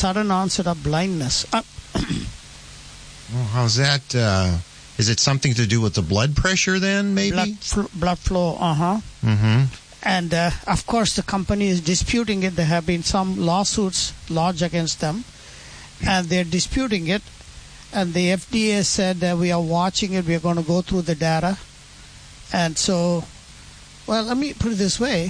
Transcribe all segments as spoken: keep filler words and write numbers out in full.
sudden onset of blindness. Uh, well, how's that? Uh, is it something to do with the blood pressure then, maybe? Blood, fl- blood flow, uh-huh. Mm-hmm. And, uh, of course, the company is disputing it. There have been some lawsuits lodged against them, and they're disputing it. And the F D A said that we are watching it. We are going to go through the data. And so, well, let me put it this way.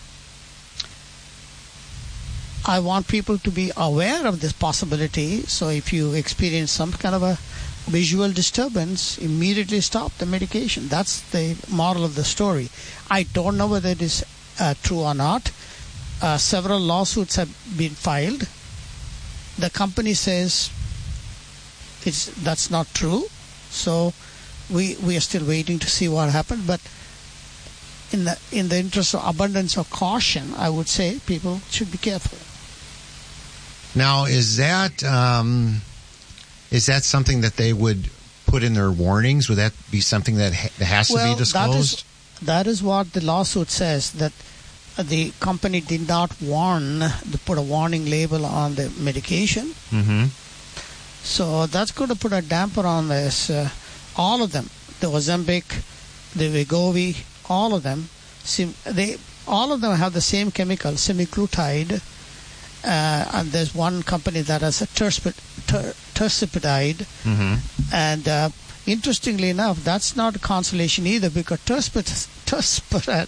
I want people to be aware of this possibility. So if you experience some kind of a visual disturbance, immediately stop the medication. That's the moral of the story. I don't know whether it is uh, true or not. Uh, several lawsuits have been filed. The company says it's that's not true. So we we are still waiting to see what happens. But in the in the interest of abundance of caution, I would say people should be careful. Now, is that um, is that something that they would put in their warnings? Would that be something that ha- has well, to be disclosed? That is, that is what the lawsuit says, that the company did not warn, to put a warning label on the medication. Mm-hmm. So that's going to put a damper on this. Uh, all of them, the Ozempic, the Wegovy, all of them, sim- they all of them have the same chemical, semaglutide. Uh, and there's one company that has a terspe- ter- tersipidide. Mm-hmm. And uh, interestingly enough, that's not a consolation either, because tersipid- tersipid-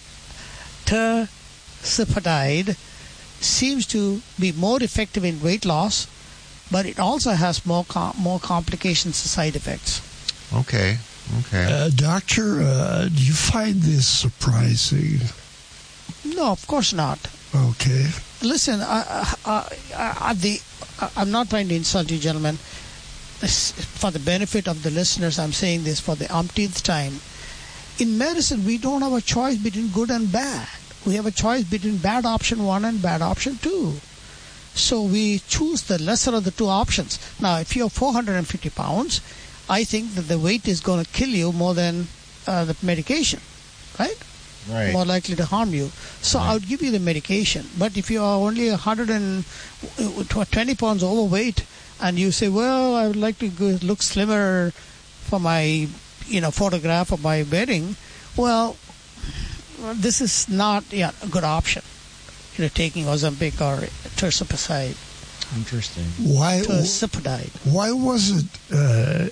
tersipidide seems to be more effective in weight loss, but it also has more com- more complications and side effects. Okay. Okay. Uh, doctor, uh, do you find this surprising? No, of course not. Okay. Listen, I, I, I, I, the, I'm not trying to insult you, gentlemen. This, for the benefit of the listeners, I'm saying this for the umpteenth time. In medicine, we don't have a choice between good and bad. We have a choice between bad option one and bad option two. So we choose the lesser of the two options. Now, if you're four hundred fifty pounds, I think that the weight is going to kill you more than uh, the medication, right? Right. More likely to harm you. So Right. I would give you the medication. But if you are only one hundred twenty pounds overweight and you say, well, I would like to go look slimmer for my, you know, photograph of my wedding, well, this is not yeah, a good option. You know, taking Ozempic or tersipidide. Interesting. Why? Tersipidide. Why was it uh,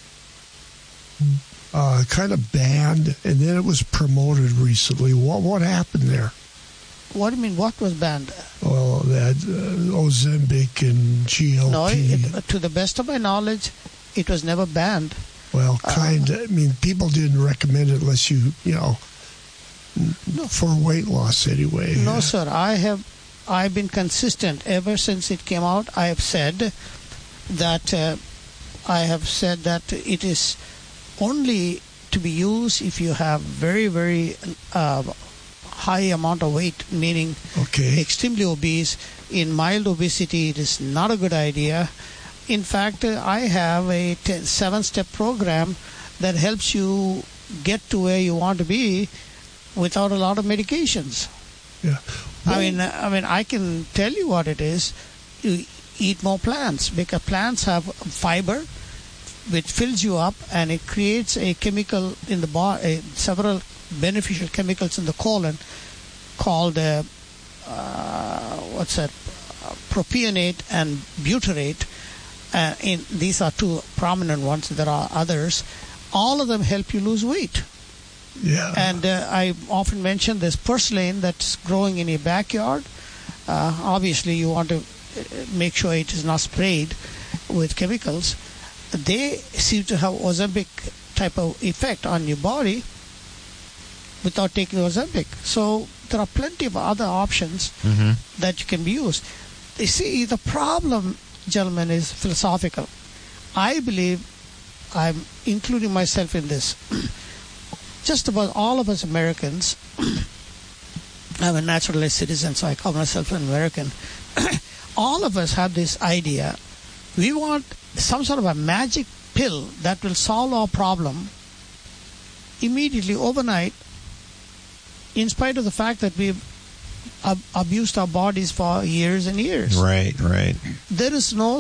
uh, kind of banned and then it was promoted recently? What what happened there? What do you mean? What was banned? Well, that uh, Ozempic and G L P. No, it, to the best of my knowledge, it was never banned. Well, kind of. I mean, people didn't recommend it unless you, you know, No. for weight loss anyway. No, sir. I have, I've been consistent ever since it came out. I have said that uh, I have said that it is only to be used if you have very, very uh, high amount of weight, meaning Okay. extremely obese. In mild obesity, it is not a good idea. In fact, uh, I have a t- seven-step program that helps you get to where you want to be without a lot of medications. Yeah. I mean, uh, I mean, I can tell you what it is. You eat more plants because plants have fiber, which fills you up, and it creates a chemical in the body, several beneficial chemicals in the colon called uh, uh, what's that? Uh, propionate and butyrate. Uh, in these are two prominent ones. There are others. All of them help you lose weight. Yeah. And uh, I often mention this purslane that's growing in your backyard. Uh, obviously, you want to uh, make sure it is not sprayed with chemicals. They seem to have Ozempic type of effect on your body without taking Ozempic. So there are plenty of other options Mm-hmm. that you can be used. You see, the problem, gentlemen, is philosophical. I believe, I'm including myself in this, just about all of us Americans, I'm a naturalized citizen, so I call myself an American. All of us have this idea. We want some sort of a magic pill that will solve our problem immediately, overnight, in spite of the fact that we've ab- abused our bodies for years and years. Right, right. There is no